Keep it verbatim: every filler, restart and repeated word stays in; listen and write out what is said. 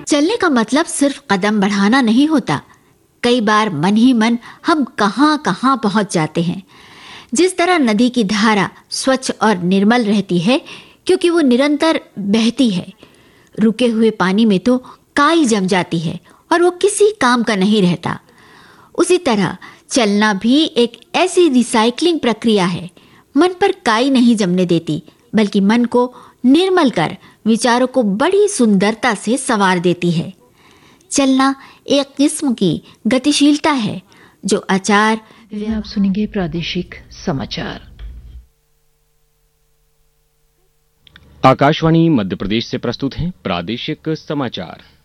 चलने का मतलब सिर्फ कदम बढ़ाना नहीं होता। कई बार मन ही मन हम कहां कहां पहुंच जाते हैं। जिस तरह नदी की धारा स्वच्छ और निर्मल रहती है क्योंकि वो निरंतर बहती है, रुके हुए पानी में तो काई जम जाती है और वो किसी काम का नहीं रहता। उसी तरह चलना भी एक ऐसी रिसाइकलिंग प्रक्रिया है। मन पर काई नहीं जमने देती, बल्कि मन को निर्मल कर विचारों को बड़ी सुंदरता से संवार देती है। चलना एक किस्म की गतिशीलता है जो आचार। आप सुनेंगे प्रादेशिक समाचार। आकाशवाणी मध्य प्रदेश से प्रस्तुत हैं प्रादेशिक समाचार।